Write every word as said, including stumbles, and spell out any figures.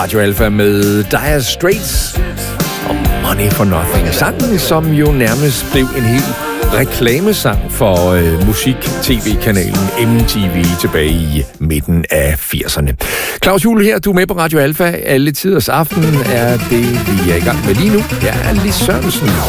Radio Alpha med Dire Straits og Money for Nothing. Sangen, som jo nærmest blev en hel reklamesang for øh, musik-tv-kanalen M T V tilbage i midten af firserne. Claus Juhl her, du er med på Radio Alpha. Alle tiders aften er det, vi er i gang med lige nu. Jeg er Lis Sørensen.